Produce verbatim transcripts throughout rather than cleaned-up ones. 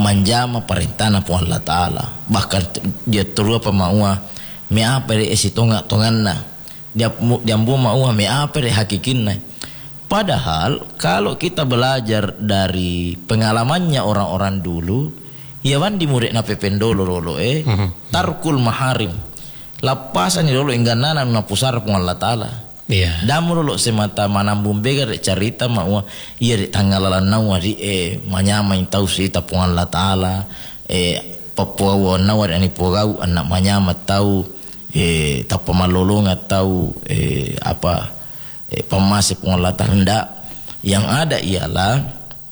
manjama perintah po Allah Ta'ala. Bahkan dia terus apa maua me apa re esi tonga tonganna dia dia mau maua me apa re hakikinna. Padahal kalau kita belajar dari pengalamannya orang-orang dulu, ya wan di murid nape pendolo lolo eh tarkul maharim, lapasan dulu engganana na pusar po Allah Ta'ala. Iya. Damu lo semata manambung begar cerita mau iya di tanggalan nawa di eh manyama tahu sih tapung Allah Ta'ala eh Papua wa nawa ani pogau anak manyama tahu eh tapa malolong tahu eh apa eh pemasif pung Allah Ta'ala. Yang ada ialah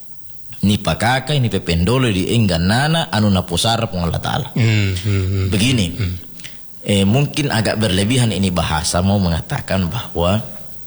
ni pakaka ini pependolo di engganana anu napusar pung Allah Ta'ala. Hmm, hmm, hmm, Begini. Hmm. Eh, mungkin agak berlebihan ini bahasa mau mengatakan bahwa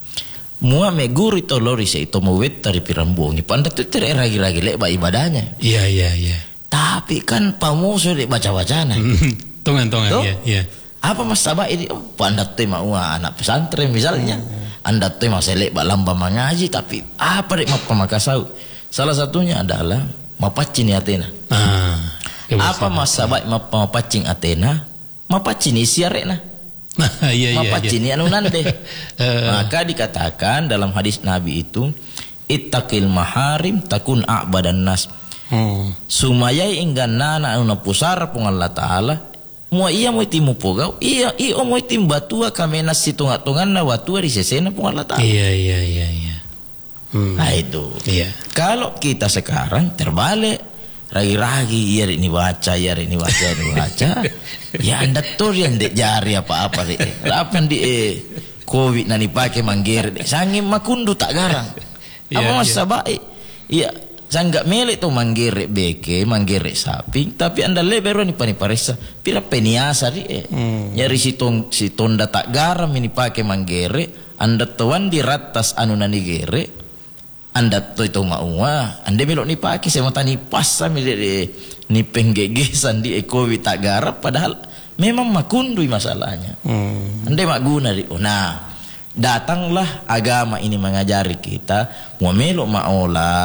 mua me guru itu lori se itu mau wet dari pirambungi panda tu tere ragi-ragi leba ibadahnya. Iya iya iya. Tapi kan pamuso de baca-bacana. Tongan-tongan ya, ya. Apa mas sabah ini oh, panda tu mau anak pesantren misalnya. Anda tu mau selek lamba mengaji tapi apa dek mapa makasau. Salah satunya adalah mapacin Athena. Ah, apa mas sabah mapa mapacin Athena? Mapacin isi arena. Nah, iya, iya, Mapacin iya. anu nande. Maka dikatakan dalam hadis Nabi itu ittaqil maharim takun a'badan nas. Hmm. Sumayai ingganana anu napusar pung Allah Ta'ala mua iya mo timu pogau iya iya mo tim batua kamena situnga-tunganna watua di sesena pung Allah Ta'ala. Iya iya iya iya. Hmm. Nah itu. Iya. Kalau kita sekarang terbalik ragi-ragi iya ini baca iya ini baca ini baca ya anda tuh yang dek jari apa-apa deh apa yang di eh, covid nani pakai manggir deh sangin makundu tak garang apa yeah, masa yeah. baik iya sanggak melek tuh manggir beke manggir sapi tapi anda leberu ni pani parisa pira peniasa deh eh. hmm. nyari si tong si tonda tak garam ini pakai manggir anda tuan di ratas anu nani gere anda to itu maua anda melok ni pakai saya mata ni pasam ni ni penggegesan di ekowi tak garap padahal memang makundui masalahnya. Hmm. Anda mak guna di oh, nah datanglah agama ini mengajari kita mau melok maola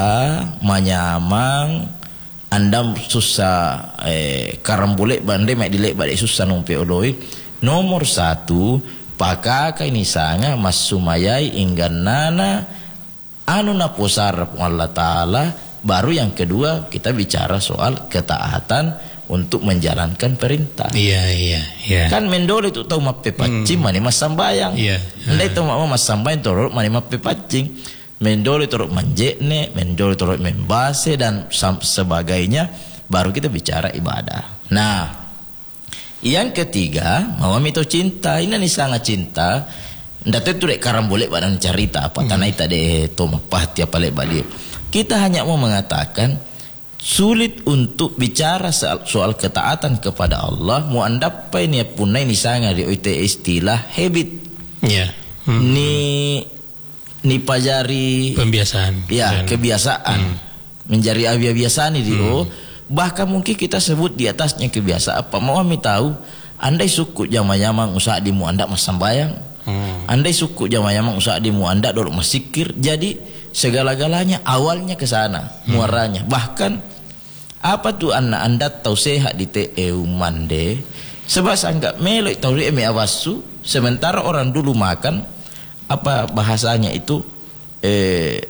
manyamang anda susah eh, karambulek bande mak dilek balik susah numpe odoi nomor satu pakaka ini sanga mas sumayai ingganana anu napusar Allah Ta'ala. Baru yang kedua kita bicara soal ketaatan untuk menjalankan perintah. Iya iya iya. Kan mendolo itu tahu mape pacing mani mas sambayang. Iya. Ndai tahu mau mas sambayang torok mani mape pacing. Mendolo torok manjekne, mendolo torok membase dan sebagainya. Baru kita bicara ibadah. Nah, yang ketiga mau itu cinta. Ini nih sangat cinta. Ndak tu dek karambolek badan cerita apa tanah ita de toma pahti apa lek balik. Kita hanya mau mengatakan sulit untuk bicara soal, soal ketaatan kepada Allah. Mu andapai ni punai ni sanga di oite istilah habit. Iya. Hmm. Ni ni pajari pembiasaan. Ya, dan kebiasaan. Hmm. Menjadi kebiasaan ni dio. Hmm. Bahkan mungkin kita sebut di atasnya kebiasaan apa. Mau kami tahu andai suku jama-jamang usaha di mu anda mas sambayang. Hmm. Andai suku jama-jamang usaha di mu anda dulu masikir. Jadi segala-galanya awalnya ke sana hmm. muaranya. Bahkan apa tu anak anda tahu sehat di te mande sebab sanggak melek tahu dia me awasu sementara orang dulu makan apa bahasanya itu eh,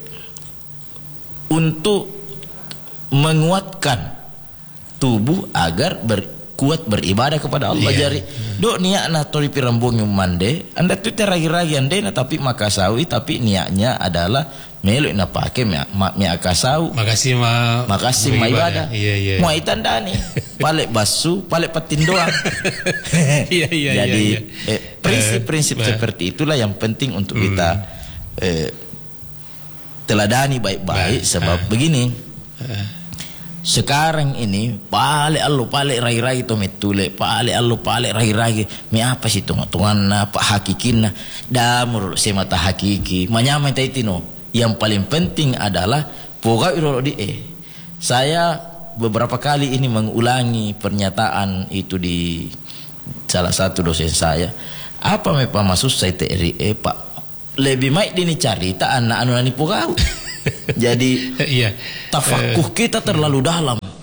untuk menguatkan tubuh agar ber kuat beribadah kepada Allah. Yeah. Jadi dok niatna tori pirambung mande anda tu teragi-ragi ande na tapi makasawi tapi niatnya adalah melok na pakai mi mi akasau makasih ma makasih ma ibadah. Iya iya. Mau itandani palek basu palek patin doang. Iya iya. Jadi iya, iya. Eh, prinsip-prinsip uh, seperti itulah yang penting untuk hmm. kita eh, teladani baik-baik sebab uh, begini uh, sekarang ini pale allo pale rai-rai to metule pale allo pale rai-rai me apa sih tungan apa hakikinna damur semata hakiki manyama taitino yang paling penting adalah poga iro di eh saya beberapa kali ini mengulangi pernyataan itu di salah satu dosen saya apa me pamasuk saya teri eh pak lebih baik dini cerita anak anu nani pogau. Jadi iya. tafakuh kita terlalu dalam.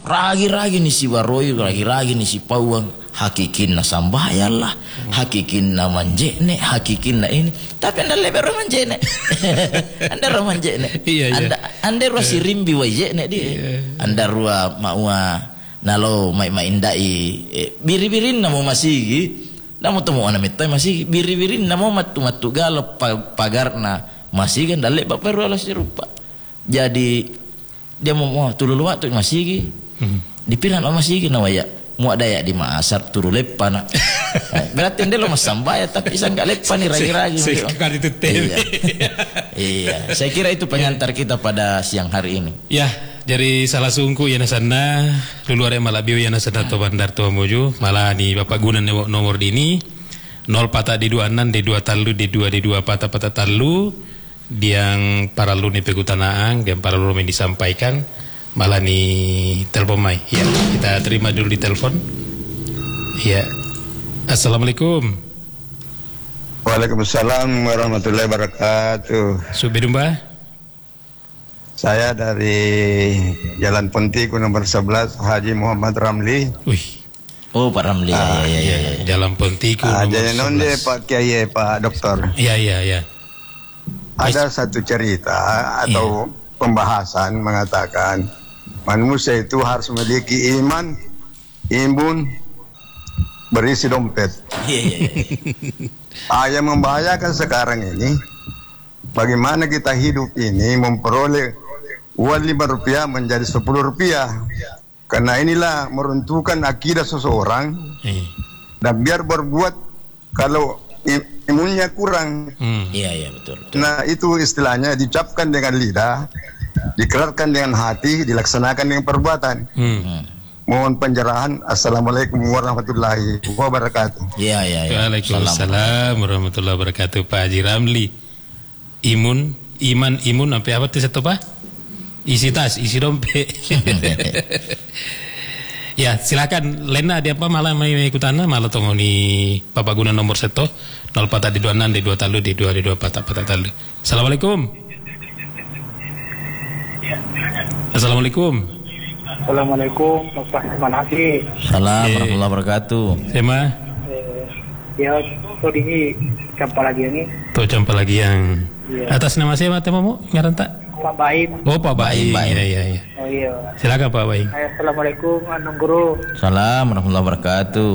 ragi-ragi ni si Waroy, ragi-ragi ni si Pawang, hakikin na sambayan lah, hakikin na manjene, hakikin na ini. Tapi anda lebar manjene, anda ramanjene, Iya, iya. anda anda rua si rimbi wajene dia, anda rua maua nalo mai mai indai biri-birin namo masigi, namo temu ana mitai masigi biri-birin namo matu matu galo pagarna masigi kan dalek bapak rua lah si rupa. Jadi dia mau mau tulu waktu masigi. Hmm. Dipilan sama masih gini waya mau daya di Makassar turu lepa nak. Berarti dia lo masambaya tapi saya nggak lepa nih ragi-ragi. Sekali itu tem. Iya. Iya, saya kira itu pengantar kita pada siang hari ini. Ya, dari salah sungku ya nasana dulu ada malah bio ya nasana to bandar to moju malah ni bapak guna nomor dini nol patah di dua enam di dua talu di dua di dua patah patah talu yang para lu ni pegutanaang dan para lu yang disampaikan malah ni telepon mai. Ya, kita terima dulu di telepon. Ya. Assalamualaikum. Waalaikumsalam warahmatullahi wabarakatuh. Subidumba. Saya dari Jalan Pontiku nomor sebelas Haji Muhammad Ramli. Wih. Oh, Pak Ramli. Ah, ya, ya, ya, ya. Jalan Pontiku Ah, nomor jadi nonde sebelas. Pak Kiai, Pak Dokter. Iya, iya, iya. Ada satu cerita atau pembahasan mengatakan manusia itu harus memiliki iman, imun, berisi dompet. Iya, iya, iya. Ah, yang membahayakan sekarang ini, bagaimana kita hidup ini memperoleh uang lima rupiah menjadi sepuluh rupiah. Karena inilah meruntuhkan akidah seseorang. Eh. Dan biar berbuat kalau imunnya kurang. Hmm. Iya, iya, betul, betul. Nah, itu istilahnya diucapkan dengan lidah, dikeraskan dengan hati, dilaksanakan dengan perbuatan. Hmm. Hmm. Mohon pencerahan. Assalamualaikum warahmatullahi wabarakatuh. Iya, iya, iya. Waalaikumsalam warahmatullahi wabarakatuh. Pak Haji Ramli. Imun, iman, imun sampai apa tuh satu Pak? Isi tas, isi dompet. Ya, silakan Lena ada apa malah mau ikutan malah tunggu ni Bapak guna nomor satu nol patah di dua enam di dua talu di dua di dua patah patah talu. Assalamualaikum. Assalamualaikum. Assalamualaikum, Bapak Iman Haki. Salam Eh. warahmatullahi wabarakatuh. Sema, Eh, ya, so dini siapa lagi ini? tuh campa lagi yang Iya. atas nama siapa temamu ngaran tak? Pak Baim. Oh Pak Baim. Baim, Baim. Iya iya iya. Oh iya. Silakan Pak Baim. Eh, Assalamualaikum, Anu Guru. Salam warahmatullahi wabarakatuh.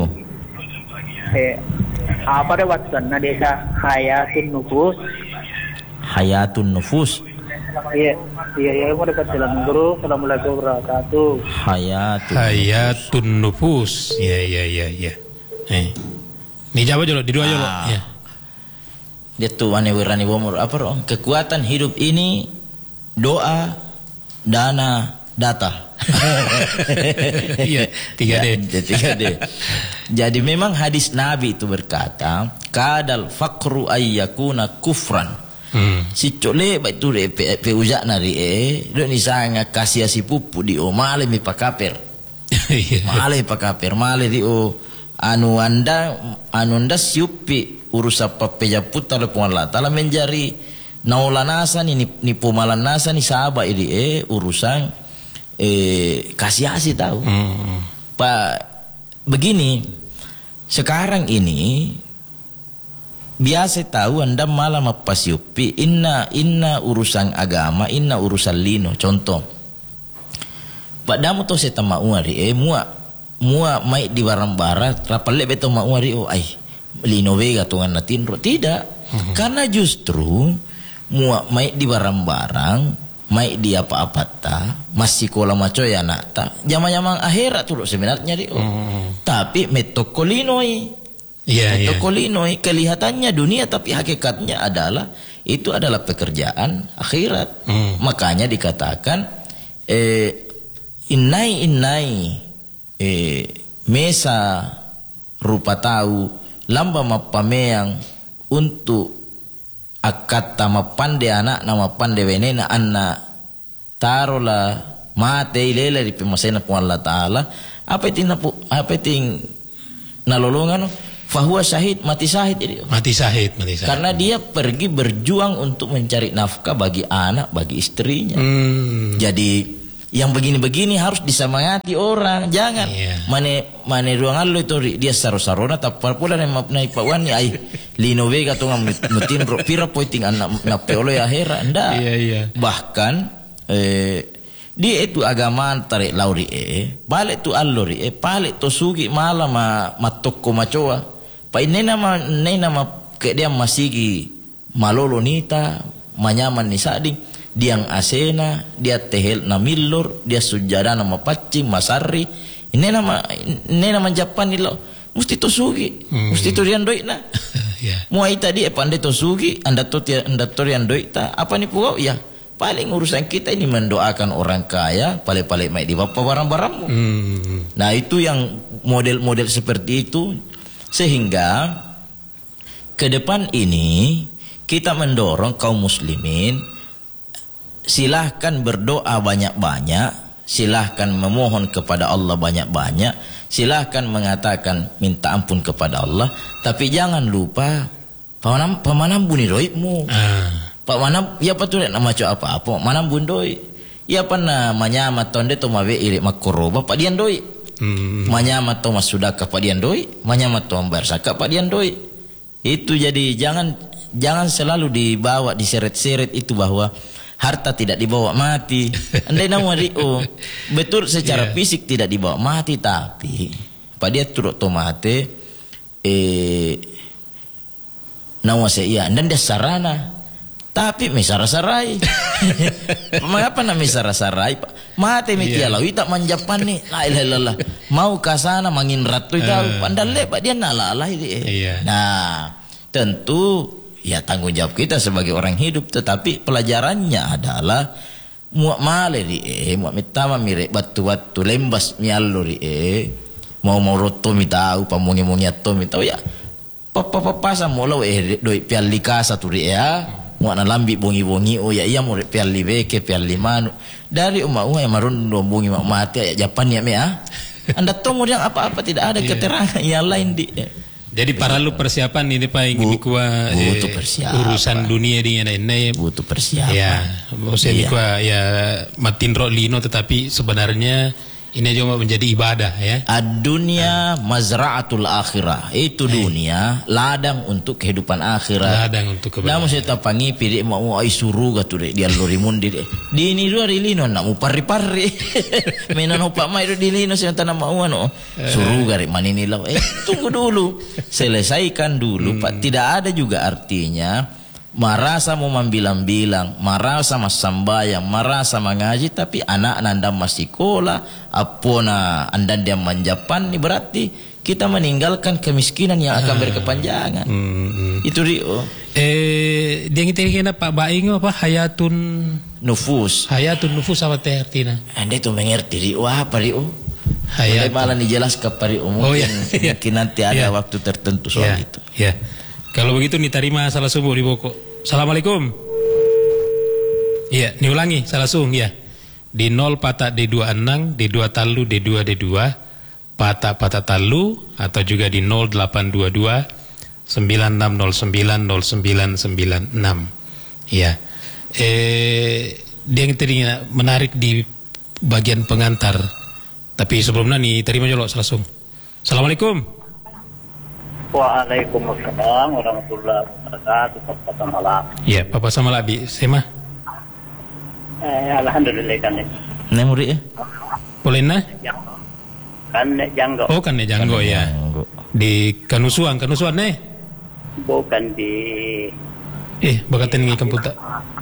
Eh, apa ada wacana desa Hayatun Nufus? Hayatun nufus. Iya, iya, iya, mau dekat Salam Guru. Assalamualaikum warahmatullahi wabarakatuh. Hayatun. Hayatun nufus. Iya iya iya iya. Eh. Ni jawab jolo di dua jolo. Ah. Ya. Dia tuh ane wirani womor apa roh? Kekuatan hidup ini doa, dana, data. Iya, tiga D. Ya, tiga D. Jadi memang hadis Nabi itu berkata, kadal fakru ayyakuna kufran. Hmm. Si cole baik tu de pe pe ujak nari eh, do ni sanga kasih si pupu di o male mi pakaper. Iya. Male pakaper, male di o anu anda anu anda siupi urusan papeja putar le Allah taala menjadi naulanasa ni ni pomalanasa ni sahabat ini eh urusan eh kasih asih tahu. Hmm. Pak begini sekarang ini biasa tahu anda malah mapasiupi inna inna urusan agama inna urusan lino contoh Pak damu to seta mauari eh mua mua mai di barang barat rapale beto mauari oh ai lino vega tungan natinro tidak hmm. Karena justru mua mai di barang-barang mai di apa-apa ta masih kola maco ya nak ta jama-jama akhirat tuh sebenarnya di oh hmm. Tapi metokolinoi. Iya, iya. Tokolinoi kelihatannya dunia tapi hakikatnya adalah itu adalah pekerjaan akhirat. Hmm. Makanya dikatakan eh, innai innai eh, mesa rupa tahu lamba mapameang untuk akata mapande anak nama pande wenena anna tarola mate ilela di pemasena ku Allah taala apa itu apa itu nalolongan fahuwa syahid mati syahid ini. Mati syahid, mati syahid. Karena dia pergi berjuang untuk mencari nafkah bagi anak, bagi istrinya. Hmm. Jadi yang begini-begini harus disemangati orang, jangan Iya. mane mane ruang allo itu ri- dia saro-sarona tapal pula na mapnai pawan ai lino vega to mutin ro pira poiting anak na peolo ya hera nda. Iya, iya. Bahkan eh, dia itu agama tarik lauri e balik tu allo ri e balik to sugi mala ma matokko macoa pa inena ma nena ma ke dia masigi malolo nita manyaman ni sading diang asena dia tehel na millur dia sujada nama pacing masari ini nama ini nama Japan ilo mesti to sugi Hmm. mesti to rian doi na Ya. muai tadi e pandai to sugi anda to tia- anda to rian doi ta apa ni pukau ya paling urusan kita ini mendoakan orang kaya paling-paling mai di bapa barang-barangmu. Hmm. Nah itu yang model-model seperti itu sehingga ke depan ini kita mendorong kaum muslimin silahkan berdoa banyak-banyak, silahkan memohon kepada Allah banyak-banyak, silahkan mengatakan minta ampun kepada Allah, tapi jangan lupa pamanam pamanam buni roibmu. Ah. Pak mana ya patut nama co apa apa mana bundoi ya pana manyama tonde to mabe iri makoroba pak dian doi Hmm. manyama to masudaka pak dian doi manyama to barsaka pak dian doi itu. Jadi jangan jangan selalu dibawa diseret-seret itu bahwa harta tidak dibawa mati. Andai nama rio betul secara Yeah. fisik tidak dibawa mati, tapi pak dia turut to mate eh nawa saya dan dia sarana tapi mesara-sarai. Mengapa nak mesara-sarai? Mate meti Iya. alau tak manjapan ni. La ilaha illallah. Mau ke sana mangin ratu itu Eh. pandal lepak dia nalalai dia. Iya. Nah, tentu ya tanggung jawab kita sebagai orang hidup, tetapi pelajarannya adalah muak male ri eh muak mitama mire batu-batu lembas miallo ri eh mau mau roto mi tahu pamungi-mungi atau mi tahu ya. Papa-papa sa mo law eh doi pialli kasa tu ri ya. Muak na lambi bongi-bongi oh ya iya mo ri pialli beke pialli manu. Dari umma umma yang marun do bongi mak mati ya Japan ya me ah. Anda tahu yang apa-apa tidak ada keterangan yang lain di eh. Jadi perlu persiapan ini Pak ingin Bu- kuah butuh persiapan. urusan dunia dengan ini. butuh persiapan. Ya, maksudnya Iya. kuah ya matin ro lino tetapi sebenarnya ini cuma menjadi ibadah ya. Ad-dunya mazra'atul akhirah. Itu dunia ladang untuk kehidupan akhirat. Ladang untuk kebenaran. Namun saya tapangi pilih mau ai suruh gatu dek dia lori mundi dek. Di ini dua rilino nak mu pari-pari. Menon opak mai di lino saya tanam mau ano. Suruh gare manini law. Eh tunggu dulu. Selesaikan dulu Pak. Tidak ada juga artinya marasa mau membilang-bilang, marasa mas sambayang, marasa mengaji, tapi anak anda masih sekolah, apona anda dia manjapan, ini berarti kita meninggalkan kemiskinan yang akan berkepanjangan. Hmm, hmm. Itu Rio. Eh dia ngitir Pak Baing apa hayatun Nufus. hayatun nufus apa teh artinya? Anda itu mengerti Rio apa Rio? Hayat. Mulai malah dijelaskan Pak Rio. Mungkin, Oh, iya. mungkin nanti ada Iya. waktu tertentu soal Ya, itu. ya. Kalau begitu nih terima salah sumbu di pokok. Assalamualaikum. Iya, diulangi salah sung ya. Di nol patah D dua enam, D dua talu, D dua D dua, patah patah talu atau juga di nol delapan dua dua sembilan enam nol sembilan nol sembilan sembilan enam. Ya. Eh dia yang tadinya menarik di bagian pengantar. Tapi sebelumnya nih terima dulu salah sung. Assalamualaikum. Waalaikumsalam warahmatullahi wabarakatuh. Selamat malam. Ya, Papa sama Labi, Sema. Eh, alhamdulillah kan nih. Nemuri ya? Boleh nah? Kan nih janggo. Oh kan ya Janggo ya. Janggo. Di Kanusuan, Kanusuan nih. Bukan di Eh, bakatin ngi komputer.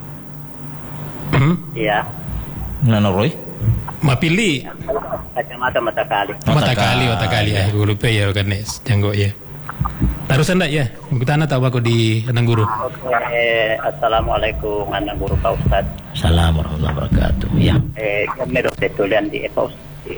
Hmm? ya Nano Roy? Mapili. kacamata mata kali. Mata kali, mata kali ya. Gue lupa ya kan nih Janggo ya. Tarusan enggak ya? Kita anak tahu aku di Anang Guru. Oke, assalamualaikum anak guru Pak Ustad. Assalamualaikum warahmatullahi wabarakatuh. Ya. Eh, kami dokter tulian di Pak Ustad.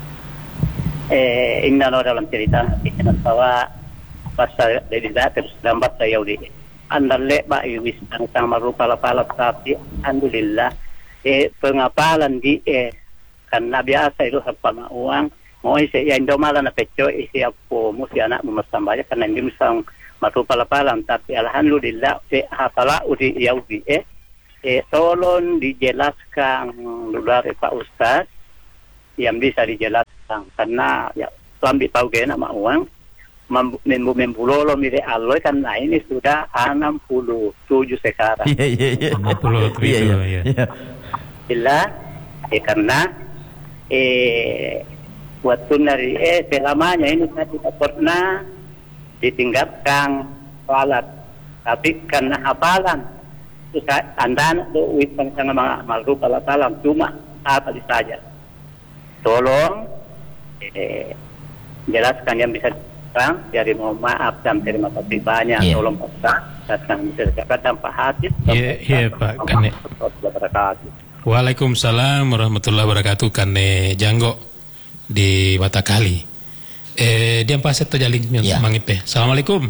Eh, inna lo dalam cerita kita bahwa pasal dari terus lambat saya udah andale ba iwis ang sang marupa pala tapi alhamdulillah eh pengapalan di eh karena biasa itu apa uang mau isi yang domala na pecho isi apa musi anak memasambaya karena hindi musang marupa pala tapi alhamdulillah eh hafala udi yaudi eh eh, tolong dijelaskan dari Pak Ustaz yang bisa dijelaskan karena ya lambi tahu kena mak uang membu membulolo mire alloy karena ini sudah enam puluh tujuh sekarang. Iya iya iya. enam puluh tujuh ya. Bila eh, karena eh waktu dari eh selamanya ini saya tidak pernah ditinggalkan sholat, tapi karena hafalan susah anda tuh wisman sama makhluk Allah Taala cuma apa saja. Tolong eh, jelaskan yang bisa terang. Jadi mohon maaf dan terima kasih banyak. Yeah. Tolong Pak datang bisa tanpa hati. Iya iya Pak Kane. Waalaikumsalam warahmatullahi wabarakatuh. Kane Janggo di Watakali. Eh dia paset to jaling Ya. mangipe. Assalamualaikum.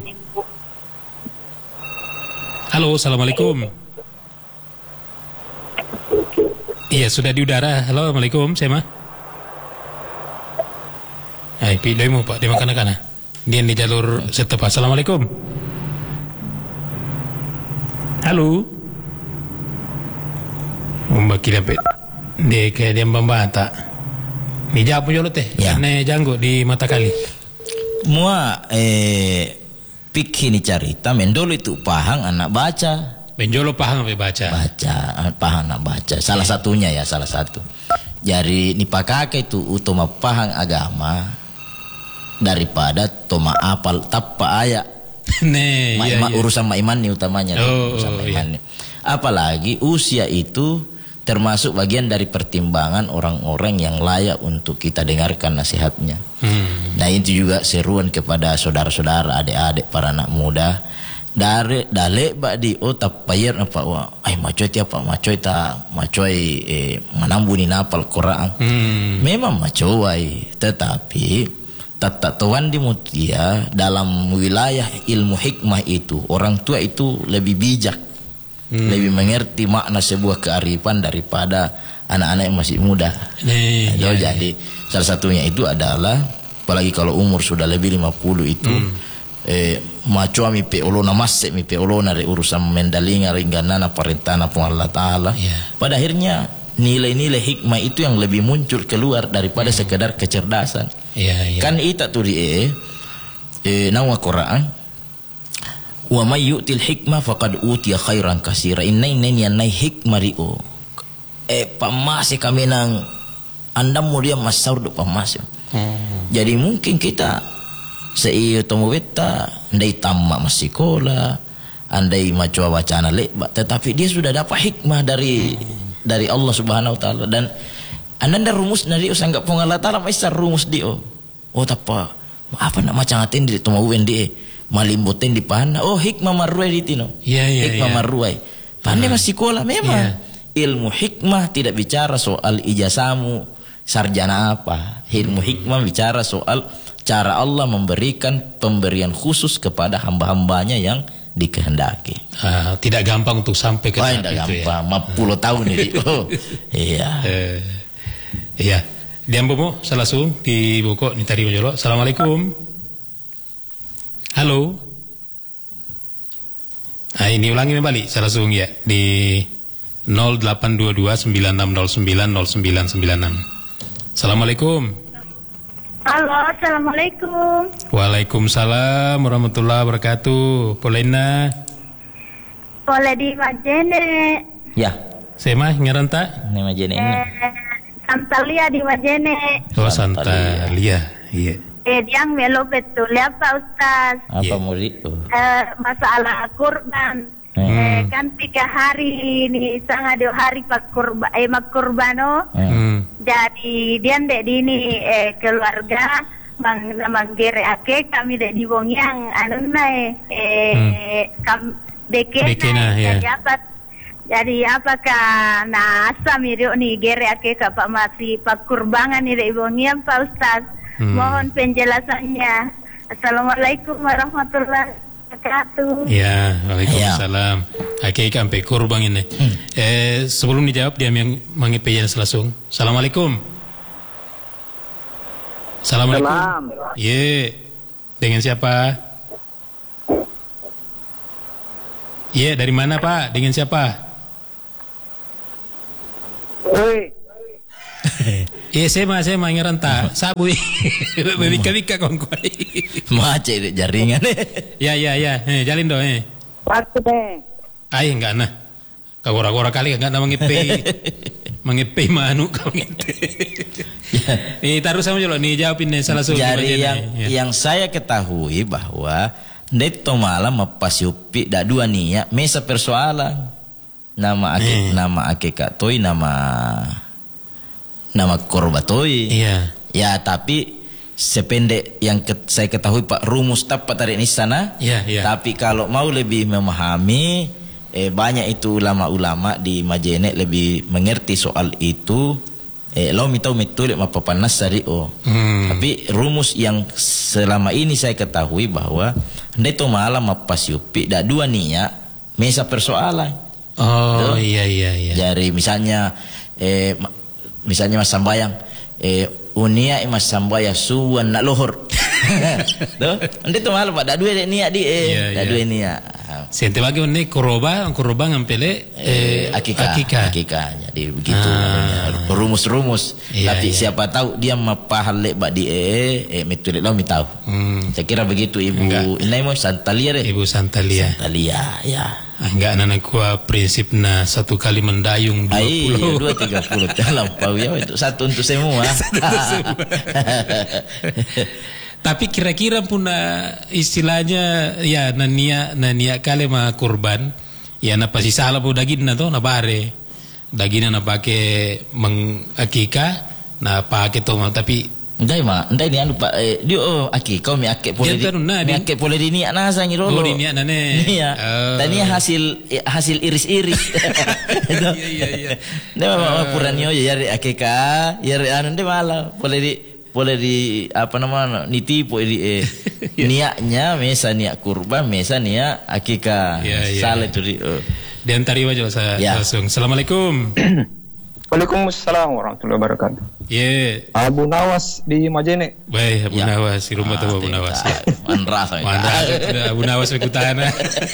Halo, assalamualaikum. Iya sudah di udara. Halo, assalamualaikum. Saya mah. Hai, pilih mu Pak. Dia makan kana. Dia di jalur setepa. Assalamualaikum. Halo. Mbak kira pe. Dia kayak dia membata. Ni jawab jolo teh. Ya. Karena Janggo di mata kali. Mua eh pikir ni cerita mendolo itu pahang anak baca. Benjolo paham apa baca? Baca, pahang anak baca. Salah satunya ya, salah satu. Jadi ni pakake itu utama pahang agama daripada toma apal tappa ayat. Nih, Ma, iya, ma, iya. urusan maiman ni utamanya. Oh, urusan oh, maiman ni. Apalagi usia itu termasuk bagian dari pertimbangan orang-orang yang layak untuk kita dengarkan nasihatnya. Hmm. Nah itu juga seruan kepada saudara-saudara, adik-adik, para anak muda. Dari dalek bak di otak payar apa wah, ay macoy tiapa macoy ta macoy eh, manambuni napal Quran. Hmm. Memang macoy, tetapi tata tuan di mutia dalam wilayah ilmu hikmah itu orang tua itu lebih bijak, hmm. lebih mengerti makna sebuah kearifan daripada anak-anak yang masih muda. Nih, Nah, iya, jadi salah satunya itu adalah apalagi kalau umur sudah lebih lima puluh itu hmm. eh maco mi pe olona masse mi pe olona re urusan mendalinga ringganana parentana pun Allah Taala. Yeah. Pada akhirnya nilai-nilai hikmah itu yang lebih muncul keluar daripada hmm. sekedar kecerdasan. Iya, iya. Kan ita tu di eh, eh nawa Quran wa may yu'til hikmah faqad utiya khairan katsira. Inna inna yanai hikmah rio. Eh pamase kami nang anda mulia masaur do pamase. Hmm. Jadi mungkin kita seiyo tomo weta andai tamma masikola, andai macua wacana leba, tetapi dia sudah dapat hikmah dari hmm. dari Allah Subhanahu wa taala dan anda rumus dari usang enggak Allah taala maisar rumus dio. Oh tapa apa nak macam atin di tomo wendi malimboten di pana. Oh hikmah marruai di tino. Iya iya. Hikmah ya. marruai. Pandai hmm. masikola memang. Ya. Ilmu hikmah tidak bicara soal ijazahmu sarjana apa. Ilmu hikmah bicara soal cara Allah memberikan pemberian khusus kepada hamba-hambanya yang dikehendaki. Ah, tidak gampang untuk sampai ke Wah, tahap tidak itu gampang. lima puluh tahun ini. Oh, iya. Eh, iya. Diam bomo salasung di buku ni tadi menjolo. Assalamualaikum. Halo. Ah, ini ulangi kembali salasung ya di nol delapan dua dua sembilan enam nol sembilan nol sembilan sembilan enam. Assalamualaikum. Halo, assalamualaikum. Waalaikumsalam warahmatullahi wabarakatuh. Polena. Boleh di Majene. Ya, Saya mah ngeranta. nama jenis ini. Eh, Santalia di Majene. Oh Santalia. Santalia. Iya. Eh, yang melo betul ya Pak Ustaz. Apa Ya. murid? Oh. Eh, masalah kurban. Hmm. Eh, kan tiga hari ini sangat dua hari pak kurban, eh mak kurbano. Hmm. Jadi dia ndek di ini eh, keluarga mang manggere ake kami dek di wong yang anu nae eh Hmm. kam beke Bekena, ya. jadi apa jadi apakah nah asam itu nih gere ake ka pak masih pak kurbangan nih dek wong yang Pak Ustaz. Hmm. Mohon penjelasannya. Assalamualaikum warahmatullahi wabarakatuh. Ya, waalaikumsalam. Oke, sampai kurban ini. Hmm. Eh, sebelum dijawab dia yang mengipian langsung. Assalamualaikum. Assalamualaikum. Salam. Ye, dengan siapa? Ye, dari mana Pak? Dengan siapa? Oi. Eh sema sema ngaran ta sabu bebika-bika kong kuai. Macet jaringan. Ya ya ya, eh jalin do eh. Waktu deh. Ay enggak nah. Kagora-gora kali enggak nama ngepe. Mengepe manu kau ngete. Eh taruh sama jolo nih jawabin nih salah satu. Jadi yang ya. yang saya ketahui bahwa Neto malam mapasiupi da dua nia mesa persoalan. Nama ake, eh. nama akeka toy nama nama korbatoi. Iya. Ya tapi sependek yang ke, saya ketahui Pak rumus tepat dari ini sana. Iya, iya. Tapi kalau mau lebih memahami eh, banyak itu ulama-ulama di Majene lebih mengerti soal itu. Eh, lo mitau mitulik mapapanas dari oh. Hmm. Tapi rumus yang selama ini saya ketahui bahwa neto malam mapasiupi da dua nia mesa persoalan. Oh iya iya iya. Jadi misalnya eh, misalnya Mas Sambayang eh unia Mas Sambaya suwan nak lohor. Tuh, ande tu malam pada dua niat di eh, dah dua niat. Sente bagi unik koroba, koroba ngampele eh akika, akika. Akika. Jadi begitu ah. rumus-rumus. Iya, tapi iya. siapa tahu dia mapahal lek bak di eh eh metulik lo mi tahu. Hmm. Saya kira begitu Ibu Inai mo Santalia deh. Ibu Santalia. Santalia ya. Enggak anak gua prinsipnya satu kali mendayung dua puluh. Iya, dua tiga puluh terlampau ya itu satu untuk semua. Satu untuk semua. Tapi kira-kira puna istilahnya ya nania nania kali mah kurban ya na pasti salah po daging na to na bare daging na pakai mengakika na pakai to tapi ndai ma ndai ni anu pak eh, dia oh akika mi akik boleh di mi akik boleh di niat na sang irolo oh di niat na ne iya tadi hasil hasil iris-iris itu iya iya iya dia mah puranyo ya akika ya anu ndai malah boleh di boleh di apa namanya nitipu di eh, niatnya mesa niat kurban mesa niat akikah yeah, yeah. Salah itu di oh. Di antara wajah saya yeah. langsung Assalamualaikum. Waalaikumsalam warahmatullahi wabarakatuh. Ye yeah. Abu Nawas di Majene. Baik Abu ya. Nawas di rumah ah, tuh Abu Nawas ya. Manras Abu Nawas berkutana.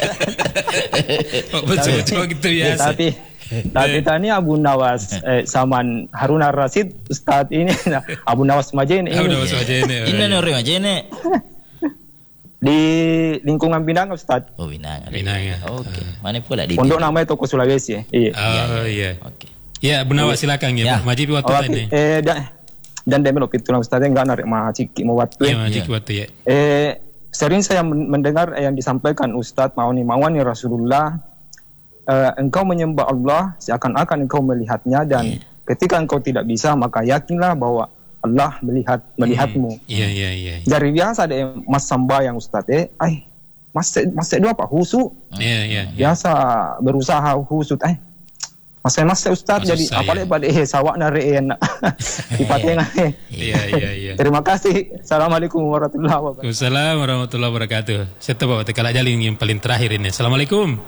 Kok betul-betul gitu ya. Tapi Tapi tadi Abu Nawas eh, Saman Harun Ar-Rasyid Ustadz ini Abu Nawas Majene ini. Abu Nawas Majene. Ini orang Majene. Di lingkungan Binang Ustadz. Oh Binang. Binang ya. Oke. Okay. Mana pula di. Pondok namanya Toko Sulawesi. Iya. Oh iya. Oke. Ya Abu Nawas silakan ya. Majib waktu oh, ini. Eh dan dan demelo pitulang Ustadz enggak narik macik mau waktu. Iya macik waktu ya. Eh sering saya mendengar yang disampaikan Ustadz Mauni Mawani Rasulullah. Uh, engkau menyembah Allah seakan-akan engkau melihatnya dan yeah. ketika engkau tidak bisa maka yakinlah bahwa Allah melihat melihatmu. Iya mm. iya yeah, iya. Yeah, yeah. Dari biasa deh Mas Sambayang Ustaz eh, ay Mas Mas dua apa husu? Iya yeah, iya. Yeah, biasa yeah. berusaha husut eh. Mas Mas Ustaz jadi apalagi pada eh sawak nare enak. Dipatengah eh. Iya iya iya. Terima kasih. Assalamualaikum warahmatullahi wabarakatuh. Waalaikumsalam warahmatullahi wabarakatuh. Saya tahu Bapak kalau jalin yang paling terakhir ini. Assalamualaikum.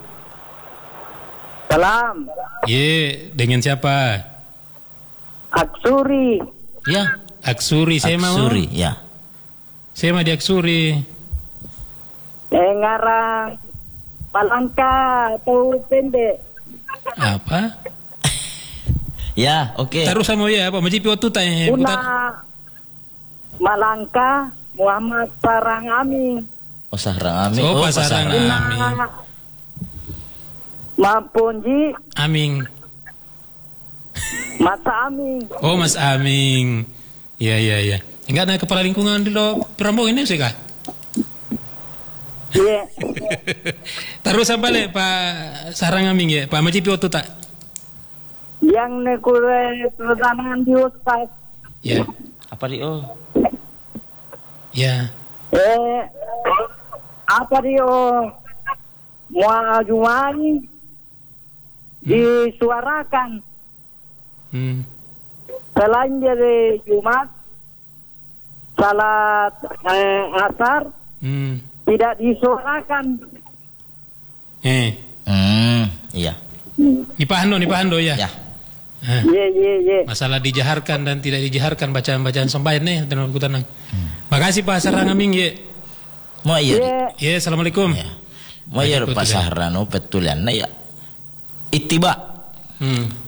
Salam. Ye, dengan siapa? Aksuri. Ya. Aksuri, saya mau. Aksuri, ya. Saya mau di Aksuri. Eh, ngarang Palangka atau pendek. Apa? Ya, oke. Okay. Terus sama ya, apa? Majib waktu tanya. Una Malangka Muhammad Sarangami. Oh, Sarangami. Oh, oh Sarangami. Mampunji Aming. Mas Aming. Oh Mas Aming. Iya iya iya. Enggak ada kepala lingkungan di lo Perambong ini sih kak? Iya. Terus apa le Pak Sarang Aming ya? Pak Majib waktu tak? Yang nekure pertanahan di Ustaz. Ya. Apa di oh? Ya. Eh apa di oh? Muajumani. Disuarakan hmm. selain dari Jumat salat eh, asar hmm. tidak disuarakan eh hmm, iya Nipahando Nipahando ya ya iya iya iya masalah dijaharkan dan tidak dijaharkan bacaan-bacaan sembahyang nih dan aku tenang hmm. Makasih Pak Sarangaming ya mau iya ya Assalamualaikum ya. Mau ya Pak Sahrano betulan ya Itiba. Hmm.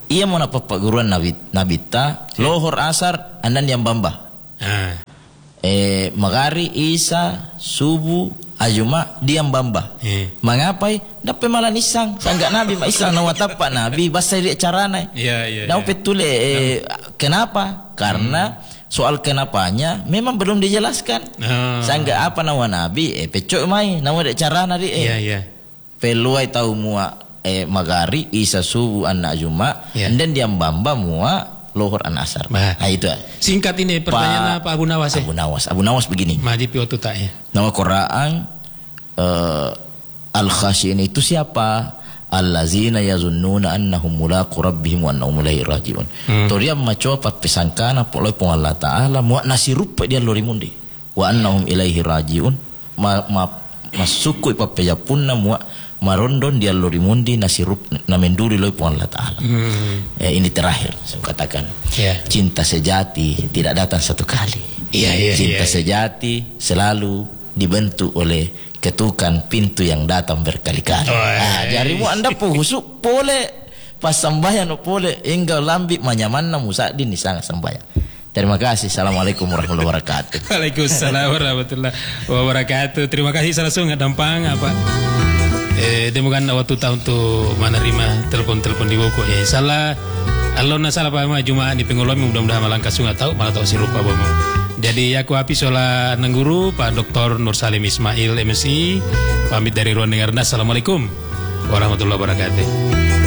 Iya mau napa guruan nabi nabita lohor asar andan yang bamba. Ah. Eh magari isa subuh ajuma diam bamba. Eh. Mangapai dapat malah nisang sanggak nabi ma isang nawatap pak nabi basa dia carana. Iya iya. Nah petule eh, kenapa? Karena hmm. soal kenapanya memang belum dijelaskan. Oh. Sanggak apa nawa nabi eh pecok mai nawa dek carana di eh. Iya iya. Peluai tahu mua eh magari isa subuh anak juma yeah. dan diam bamba mua lohor an asar. Bah. Nah itu. Singkat ini pertanyaan apa Abu Nawas ya? Abu Nawas. Abu Nawas begini. Madi piotu tak ya. Nama Quran uh, al-khasyin itu siapa? Allazina yazunnuna annahum mulaqu rabbihim wa annahum ilaihi rajiun. Hmm. Toria maco pat pesangkana poloi pong Allah taala mua nasirup dia lorimundi. Wa annahum ilaihi rajiun. Ma, ma masukui papejapunna mua marondon dia lorimundi nasirup namenduri loi pong Allah taala. Hmm. Eh, ini terakhir saya katakan. Yeah. Cinta sejati tidak datang satu kali. Yeah, yeah, Cinta yeah, yeah. sejati selalu dibentuk oleh ketukan pintu yang datang berkali-kali. Oh, ah, jarimu anda po husuk pole pas sembahyang pole hingga lambi manyamanna musadin di sang sembahyang. Terima kasih. Assalamualaikum warahmatullahi wabarakatuh. Waalaikumsalam warahmatullahi wabarakatuh. Terima kasih langsung dampang apa eh demogan waktu tahun tu menerima telepon-telepon di buku eh salah Allah na salah pa Jumaat di pengolomi mudah-mudahan malangka sunga tahu malah tahu si rupa bomo. Jadi aku api sola nengguru Pak Doktor Nur Salim Ismail M Si pamit dari ruang dengar. Assalamualaikum warahmatullahi wabarakatuh.